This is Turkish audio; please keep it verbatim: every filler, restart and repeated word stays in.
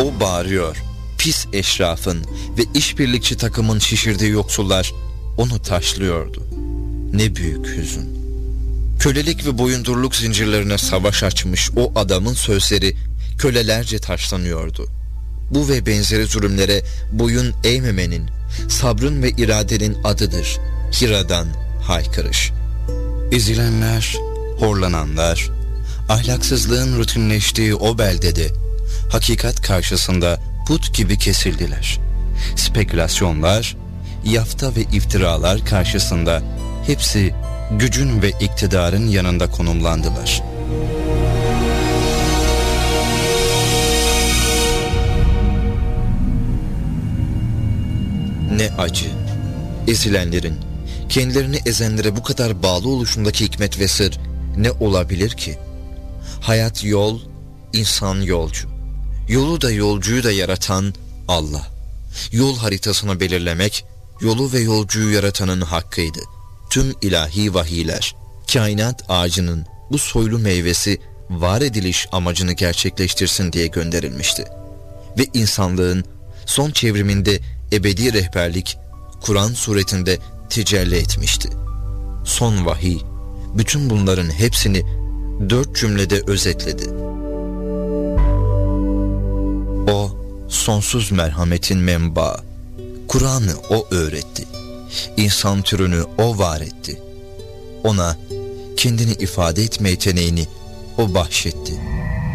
O bağırıyor. Pis eşrafın ve işbirlikçi takımın şişirdiği yoksullar onu taşlıyordu. Ne büyük hüzün. Kölelik ve boyundurluk zincirlerine savaş açmış o adamın sözleri kölelerce taşlanıyordu. Bu ve benzeri zulümlere boyun eğmemenin, sabrın ve iradenin adıdır. Hira'dan haykırış. Ezilenler, horlananlar, ahlaksızlığın rutinleştiği o beldede hakikat karşısında put gibi kesildiler. Spekülasyonlar, yafta ve iftiralar karşısında hepsi gücün ve iktidarın yanında konumlandılar. Ne acı, ezilenlerin, kendilerini ezenlere bu kadar bağlı oluşundaki hikmet ve sır ne olabilir ki? Hayat yol, insan yolcu. Yolu da yolcuyu da yaratan Allah. Yol haritasını belirlemek, yolu ve yolcuyu yaratanın hakkıydı. Tüm ilahi vahiyler, kainat ağacının bu soylu meyvesi var ediliş amacını gerçekleştirsin diye gönderilmişti. Ve insanlığın son çevriminde ebedi rehberlik, Kur'an suretinde tecelli etmişti. Son vahiy, bütün bunların hepsini dört cümlede özetledi. O, sonsuz merhametin menbaı. Kur'an'ı o öğretti. İnsan türünü o var etti. Ona kendini ifade etme yeteneğini o bahşetti.